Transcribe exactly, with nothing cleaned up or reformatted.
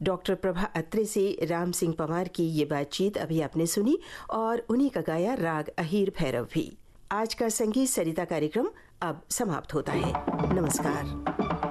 Doctor Prabha Atre से राम सिंह पंवार की ये बातचीत अभी आपने सुनी और उन्हीं का गाया राग अहीर भैरव भी। आज का संगीत सरिता कार्यक्रम अब समाप्त होता है। नमस्कार।